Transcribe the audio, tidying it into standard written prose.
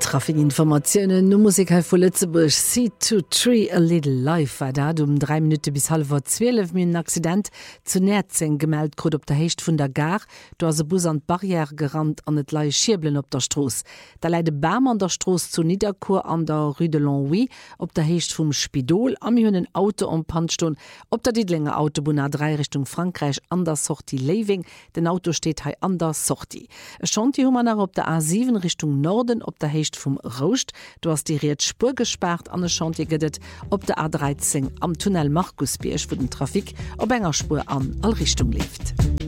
Trafikinformationen no Musik vu Lützeburg C23 a little life war dat 3 Minuten bis halb 12 min Accident zu Nerzing gemeldt grot op der Hecht vun der Gar, do se Bus an Barriere gerannt an et Lei Schieblen op der Stroos. Da leide Bam an der Stroos zu Niederkur an der Rue de Longwy op der Hecht vum Spidol am hunnnen Auto om Panstun op der Diedlinger Autobahn A3 Richtung Frankreich an der Sortie Leving. Den Auto steht hei an der Sortie. Es schont die Hummer op der A7 Richtung Norden op der Hecht vum Roust, du hast die Riet Spur gespart an Chantier gedet op der A13 am Tunnel Markusbiersch wo den Trafik op enger Spur an all Richtung lieft.